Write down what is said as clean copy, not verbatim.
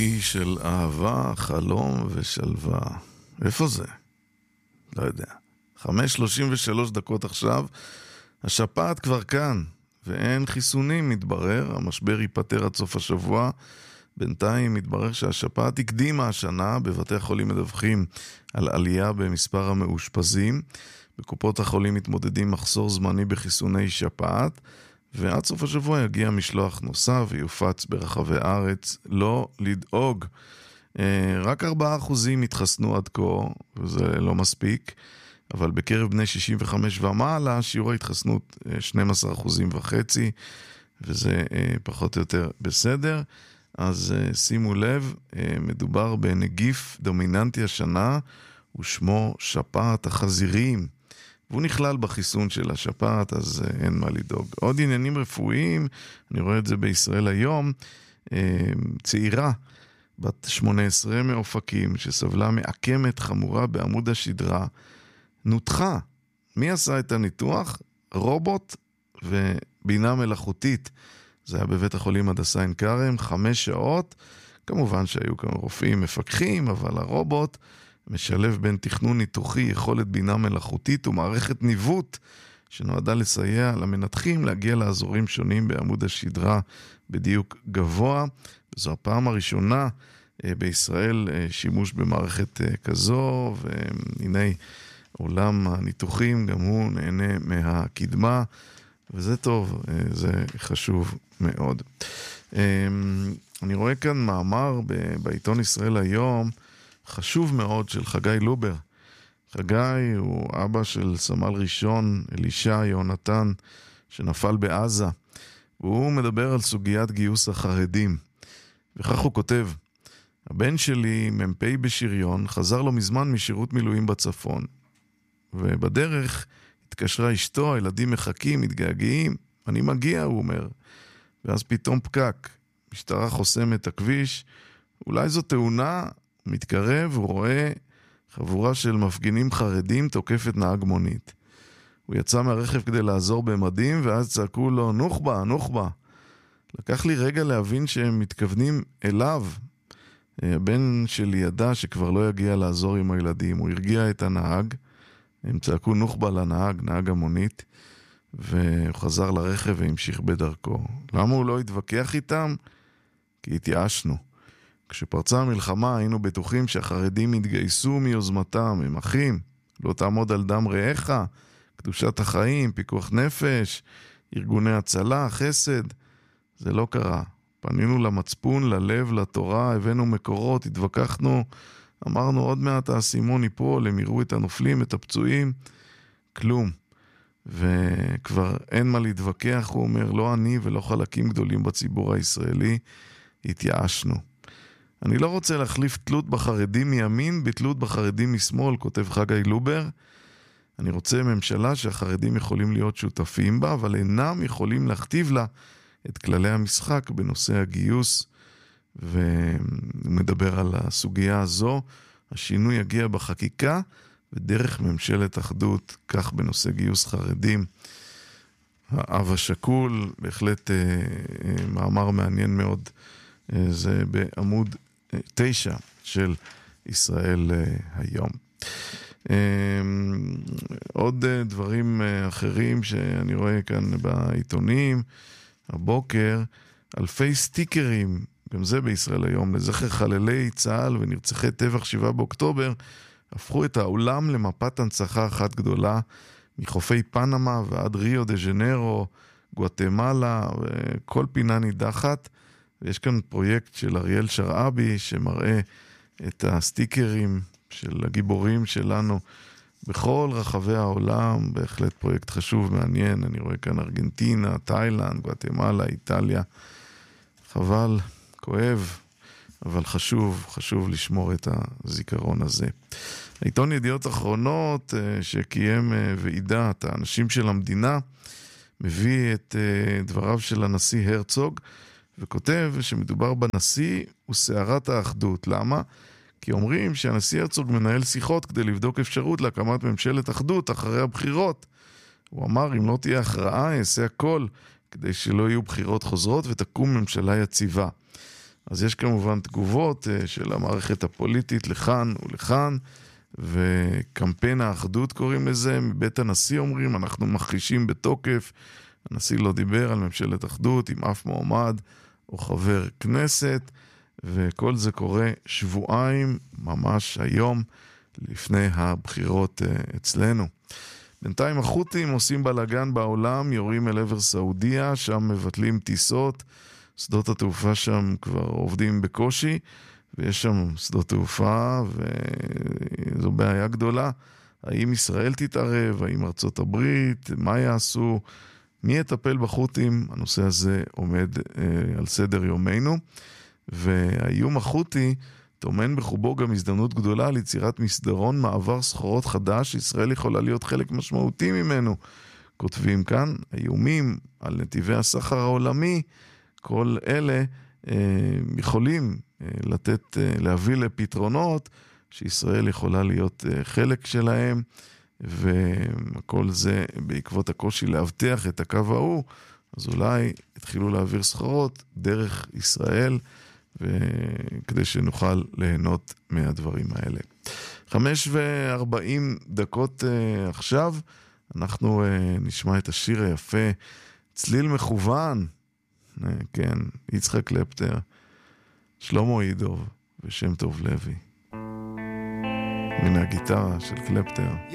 של אהבה, חלום ושלווה. איפה זה? לא יודע. 5:33 עכשיו. השפעת כבר כאן, ואין חיסונים, מתברר. המשבר ייפטר עד סוף השבוע. בינתיים מתברר שהשפעת הקדימה השנה. בבתי החולים מדווחים על עלייה במספר המאושפזים. בקופות החולים מתמודדים מחסור זמני בחיסוני שפעת. ועד סוף השבוע יגיע משלוח נוסף ויופץ ברחבי הארץ. לא לדאוג. רק 4% התחסנו עד כה, וזה לא מספיק. אבל בקרב בני 65 ומעלה, שיעור ההתחסנות 12.5%, וזה פחות או יותר בסדר. אז שימו לב, מדובר בנגיף דומיננטי השנה, ושמו שפעת החזירים. והוא נכלל בחיסון של השפעת, אז אין מה לדאוג. עוד עניינים רפואיים, אני רואה את זה בישראל היום, צעירה, בת 18 מאופקים, שסבלה מעקמת חמורה בעמוד השדרה, נותחה. מי עשה את הניתוח? רובוט ובינה מלאכותית. זה היה בבית החולים הדסה עין כרם, 5 שעות. כמובן שהיו כמה רופאים מפקחים, אבל הרובוט משלב בין תכנון ניתוחי, יכולת בינה מלאכותית ומערכת ניווט, שנועדה לסייע למנתחים להגיע לאזורים שונים בעמוד השדרה בדיוק גבוה. זו הפעם הראשונה בישראל שימוש במערכת כזו, והנה עולם הניתוחים גם הוא נהנה מהקדמה, וזה טוב, זה חשוב מאוד. אני רואה כאן מאמר בעיתון ישראל היום, חשוב מאוד, של חגי לובר. חגי הוא אבא של סמל ראשון אלישע יונתן, שנפל בעזה, והוא מדבר על סוגיית גיוס החרדים. וכך הוא כותב: הבן שלי, מ"פ בשריון, חזר לו מזמן משירות מילואים בצפון. ובדרך התקשרה אשתו, הילדים מחכים, מתגעגעים, אני מגיע, הוא אומר. ואז פתאום פקק, משטרה חוסמת את הכביש, אולי זו תאונה, מתקרב, הוא רואה חבורה של מפגינים חרדים תוקפת נהג מונית. הוא יצא מהרכב כדי לעזור במדים, ואז צעקו לו, נוחבה, נוחבה. לקח לי רגע להבין שהם מתכוונים אליו. הבן שלי ידע שכבר לא יגיע לעזור עם הילדים, הוא הרגיע את הנהג, הם צעקו נוחבה לנהג, נהג המונית, והוא חזר לרכב והמשיך בדרכו. למה הוא לא התווכח איתם? כי התייאשנו. כשפרצה המלחמה היינו בטוחים שהחרדים התגייסו מיוזמתם, הם אחים, לא תעמוד על דם רעך, קדושת החיים, פיקוח נפש, ארגוני הצלה, חסד. זה לא קרה. פנינו למצפון, ללב, לתורה, הבאנו מקורות, התווכחנו, אמרנו עוד מעט האסימון ייפול, הם יראו את הנופלים, את הפצועים, כלום. וכבר אין מה להתווכח, הוא אומר, לא אני ולא חלקים גדולים בציבור הישראלי, התייאשנו. אני לא רוצה להחליף תלות בחרדים מימין בתלות בחרדים משמאל, כותב חגי לובר. אני רוצה ממשלה שהחרדים יכולים להיות שותפים בה, אבל אינם יכולים להכתיב לה את כללי המשחק בנושא הגיוס, ומדבר על הסוגיה הזו. השינוי יגיע בחקיקה ודרך ממשלת אחדות, כך בנושא גיוס חרדים. האב השכול, בהחלט מאמר מעניין מאוד, זה בעמוד 9 של ישראל היום. עוד דברים אחרים שאני רואה כאן בעיתונים, הבוקר, אלפי סטיקרים, גם זה בישראל היום, לזכר חללי צה"ל ונרצחי טבח 7 באוקטובר, הפכו את העולם למפת הנצחה אחת גדולה, מחופי פנמה ועד ריו דה ז'נרו, גואטמלה, וכל פינה נידחת. ויש כאן פרויקט של אריאל שרעבי, שמראה את הסטיקרים של הגיבורים שלנו בכל רחבי העולם. בהחלט פרויקט חשוב, מעניין. אני רואה כאן ארגנטינה, תאילנד, גואטמלה, איטליה. חבל, כואב, אבל חשוב לשמור את הזיכרון הזה. העיתון ידיעות אחרונות, שקיים ועידת האנשים של המדינה, מביא את דבריו של הנשיא הרצוג, וכותב שמדובר בנשיא וסערת האחדות. למה? כי אומרים שהנשיא הרצוג מנהל שיחות כדי לבדוק אפשרות להקמת ממשלת אחדות אחרי הבחירות. הוא אמר, אם לא תהיה הכרעה, יעשה הכל כדי שלא יהיו בחירות חוזרות ותקום ממשלה יציבה. אז יש כמובן תגובות של המערכת הפוליטית לכאן ולכאן, וקמפיין האחדות קוראים לזה. מבית הנשיא אומרים, אנחנו מכחישים בתוקף, הנשיא לא דיבר על ממשלת אחדות עם אף מועמד או חבר כנסת, וכל זה קורה שבועיים, ממש היום, לפני הבחירות אצלנו. בינתיים החות'ים עושים בלגן בעולם, יורים אל עבר סעודיה, שם מבטלים טיסות, שדות התעופה שם כבר עובדים בקושי, ויש שם שדות תעופה, וזו בעיה גדולה. האם ישראל תתערב, האם ארצות הברית, מה יעשו, מי יטפל בחות'ים? הנושא הזה עומד על סדר יומנו, והאיום החות'י טומן בחובו גם הזדמנות גדולה ליצירת מסדרון מעבר סחורות חדש, ישראל יכולה להיות חלק משמעותי ממנו. כותבים כאן, האיומים על נתיבי הסחר העולמי, כל אלה יכולים להביא לפתרונות שישראל יכולה להיות חלק שלהם, וכל זה בעקבות הקושי להבטיח את הקו ההוא, אז אולי התחילו להעביר סחורות דרך ישראל, וכדי שנוכל ליהנות מהדברים האלה. 5:40 עכשיו, אנחנו נשמע את השיר היפה, צליל מכוון, כן, יצחק קלפטר, שלמה ידוב ושם טוב לוי, מן הגיטרה של קלפטר.